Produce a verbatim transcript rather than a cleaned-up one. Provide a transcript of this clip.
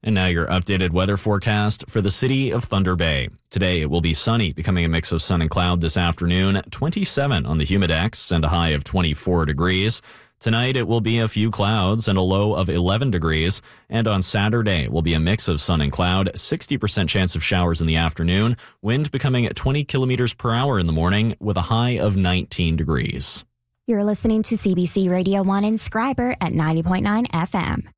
And now your updated weather forecast for the city of Thunder Bay. Today it will be sunny, becoming a mix of sun and cloud this afternoon, twenty-seven on the Humidex and a high of twenty-four degrees. Tonight it will be a few clouds and a low of eleven degrees. And on Saturday it will be a mix of sun and cloud, sixty percent chance of showers in the afternoon, wind becoming at twenty kilometers per hour in the morning with a high of nineteen degrees. You're listening to C B C Radio one in Scriber at ninety point nine F M.